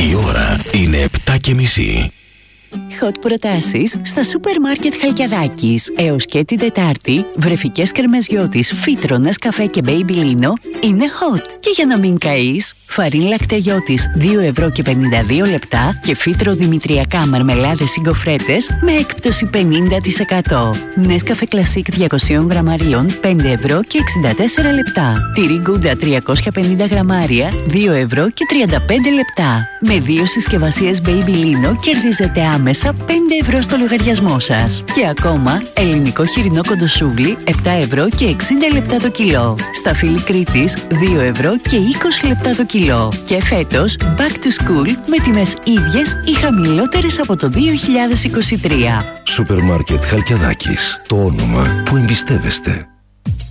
Η ώρα είναι 7:30. Hot προτάσεις στα σούπερ μάρκετ Χαλκιαδάκης. Έως και την Τετάρτη, βρεφικές κρεμεζιώτης, φύτρο, Νεσκαφέ και Baby-Lino είναι hot. Και για να μην καείς, φαρίν λακτεγιώτης 2,52 € και φύτρο δημητριακά μαρμελάδες ή γκοφρέτες με έκπτωση 50%. Νεσκαφέ κλασίκ 200 γραμμαρίων 5,64 €. Τυρί γκούντα 350 γραμμάρια 2,35 €. Με 2 συσκευασίες Baby-Lino κερδίζετε άμεσα 5 € στο λογαριασμό σας. Και ακόμα, ελληνικό χοιρινό κοντοσούβλι 7,60 € το κιλό. Σταφύλι Κρήτης 2,20 € το κιλό. Και φέτος, back to school με τιμές ίδιες ή χαμηλότερες από το 2023. Σούπερ μάρκετ Χαλκιαδάκης. Το όνομα που εμπιστεύεστε.